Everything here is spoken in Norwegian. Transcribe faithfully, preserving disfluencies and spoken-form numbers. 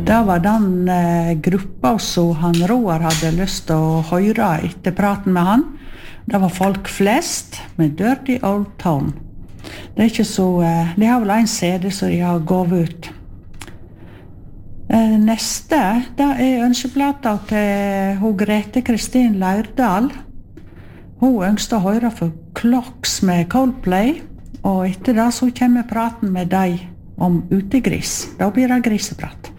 Det var den eh, gruppa som han Roar hadde lyst til å høre etter praten med han. Det var folk flest med Dirty Old Town. Det er ikke så... Eh, de har vel en C D som de har gått ut. Eh, neste, det er ønskeplata til hun Grete Kristin Leirdal. Hun ønsker å høre for Clocks med Coldplay, og etter det så kommer praten med deg om utegris. Da blir det griseprat.